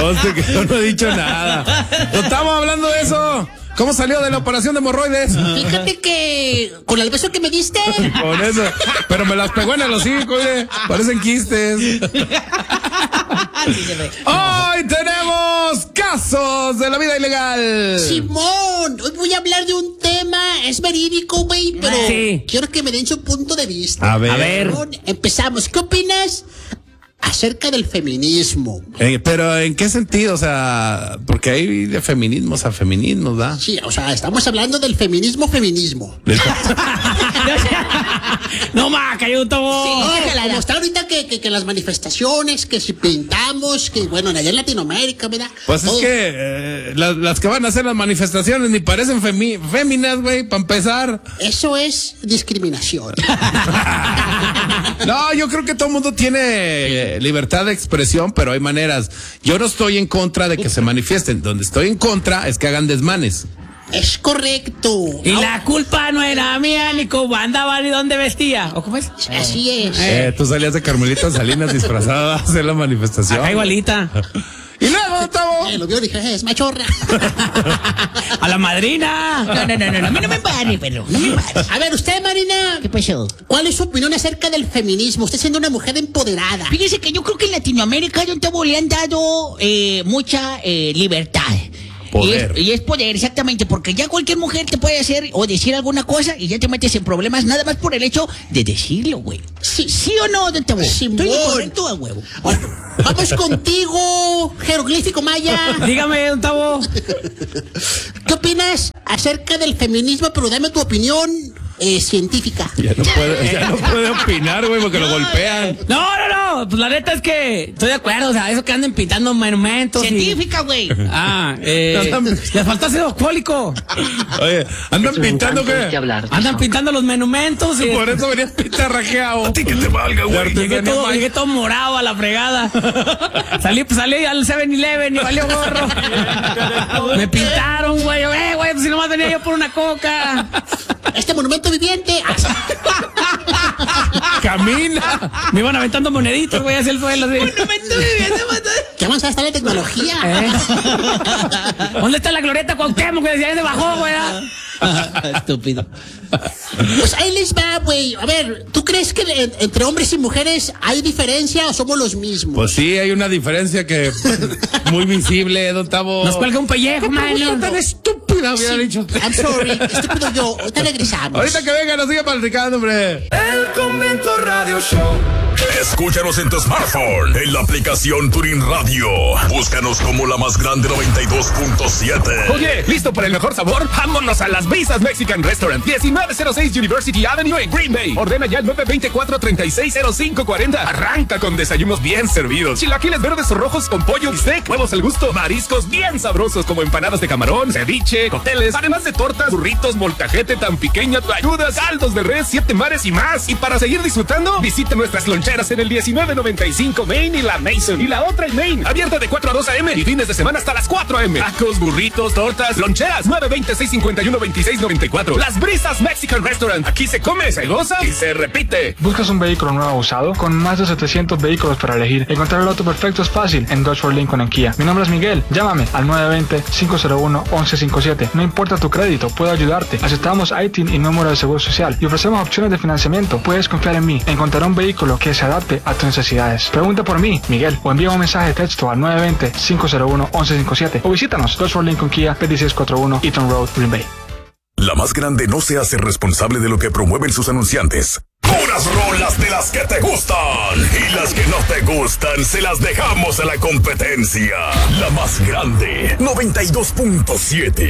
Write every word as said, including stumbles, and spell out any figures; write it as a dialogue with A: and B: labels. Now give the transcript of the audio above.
A: Conste que yo no he dicho nada. No estamos hablando de eso. ¿Cómo salió de la operación de hemorroides?
B: Fíjate que con el beso que me diste.
A: Con eso. Pero me las pegó en el hocico, oye. Parecen quistes. Hoy tenemos casos de la vida ilegal.
B: Simón, hoy voy a hablar de un tema, es verídico, güey, pero sí. Quiero que me den su punto de vista.
A: A ver. A ver.
B: Empezamos. ¿Qué opinas acerca del feminismo?
A: Eh, pero ¿en qué sentido? O sea, porque hay de feminismos a feminismos, ¿verdad?
B: Sí, o sea, estamos hablando del feminismo, feminismo.
C: No más, cayó un tobo.
B: Sí, como está ahorita que, que, que las manifestaciones, que si pintamos, que bueno, allá en Latinoamérica, ¿verdad?
A: Pues Todo. Es que eh, las, las que van a hacer las manifestaciones ni parecen femi féminas, güey, para empezar.
B: Eso es discriminación.
A: No, yo creo que todo el mundo tiene eh, libertad de expresión, pero hay maneras. Yo no estoy en contra de que se manifiesten. Donde estoy en contra es que hagan desmanes.
B: Es correcto.
C: Y no. La culpa no era mía, ni cómo andaba, ni dónde vestía. ¿O cómo es?
B: Así es.
A: Eh, tú salías de Carmelita Salinas disfrazada a hacer la manifestación.
C: Acá igualita.
A: Y luego, Gustavo.
B: Eh, lo vio y dije, es machorra.
C: A la madrina.
B: No, no, no, no, no, a mí no me pare, pero no me pare. A ver, usted, Marina.
D: ¿Qué pasó?
B: ¿Cuál es su opinión acerca del feminismo? Usted siendo una mujer empoderada.
D: Fíjese que yo creo que en Latinoamérica Don Tabo le han dado eh, mucha eh, libertad.
A: Poder.
D: Y es, y es poder, exactamente, porque ya cualquier mujer te puede hacer o decir alguna cosa y ya te metes en problemas nada más por el hecho de decirlo, güey.
B: Sí,
D: ¿Sí o no, Don Tabo?
B: Sí,
D: ¿Estoy correcto a huevo?
B: Bueno, vamos contigo, jeroglífico maya.
C: Dígame, Don Tabo.
B: ¿Qué opinas acerca del feminismo? Pero dame tu opinión eh, científica.
A: Ya no puede, ya no puede opinar, güey, porque lo golpean.
C: No, no, no, pues la neta es que estoy de acuerdo, o sea, eso que andan pintando monumentos.
D: Científica, güey.
C: Y... Ah, eh, les falta ácido alcohólico.
A: Oye, andan pintando qué?
C: Hablar, andan pintando los monumentos. Y...
A: Por eso venías pintarrajeado. A ti que te valga, güey.
C: Llegué todo, llegué todo morado a la fregada. salí, pues, salí al seven eleven y valió gorro. Me pintaron, güey. Eh, güey, pues si nomás venía yo por una coca.
B: Este monumento viviente.
A: Camina.
C: Me iban aventando moneditos, güey, hacia el suelo. Así.
B: Monumento viviente. ¿Qué avanzada está la tecnología?
C: ¿Eh? ¿Dónde está la glorieta Cuauhtémoc? Que decía, ahí se bajó, güey.
D: Estúpido.
B: Pues ahí les va, güey. A ver, ¿tú crees que de, entre hombres y mujeres hay diferencia o somos los mismos?
A: Pues sí, hay una diferencia que muy visible, Don Tabo.
C: Nos cuelga un pellejo, mano.
A: Tan estúpida, hubiera
B: sí,
A: dicho.
B: I'm sorry, estúpido yo. Ahorita regresamos.
A: Ahorita que venga, nos sigue platicando, hombre.
E: El Convento Radio Show. Escúchanos en tu smartphone, en la aplicación Tuning Radio. Búscanos como La Más Grande noventa y dos punto siete.
F: Oye, ¿listo para el mejor sabor? Vámonos a Las Brisas Mexican Restaurant, diecinueve cero seis University Avenue en Green Bay. Ordena ya el nueve dos cuatro, tres seis cero cinco cuatro cero. Arranca con desayunos bien servidos. Chilaquiles verdes o rojos con pollo, bistec, huevos al gusto, mariscos bien sabrosos como empanadas de camarón, ceviche, cócteles, además de tortas, burritos, molcajete tan pequeña, ayudas, caldos de res, siete mares y más. Y para seguir disfrutando, visita nuestras loncheras en el diecinueve noventa y cinco Main y la Mason. Y la otra en Main, abierta de cuatro a dos a eme y fines de semana hasta las cuatro a eme. Tacos, burritos, tortas, loncheras, nueve dos cero, seis cinco uno, dos seis nueve cuatro. Las Brisas Mexican Restaurant. Aquí se come, se goza y se repite.
G: ¿Buscas un vehículo nuevo o usado? Con más de setecientos vehículos para elegir, encontrar el auto perfecto es fácil en Dodge Ford Lincoln en Kia. Mi nombre es Miguel. Llámame al nueve dos cero, cinco cero uno, once cincuenta y siete. No importa tu crédito, puedo ayudarte. Aceptamos I T I N y número de seguro social y ofrecemos opciones de financiamiento. Puedes confiar en mí. Encontrar un vehículo que se adapte a tus necesidades. Pregunta por mí, Miguel, o envía un mensaje de texto al nueve dos cero, cinco cero uno, once cincuenta y siete o visítanos Dodge Ford Lincoln Kia, veintiséis cuarenta y uno Eaton Road, Green Bay.
E: La Más Grande no se hace responsable de lo que promueven sus anunciantes. Puras rolas de las que te gustan y las que no te gustan se las dejamos a la competencia. La Más Grande noventa y dos punto siete.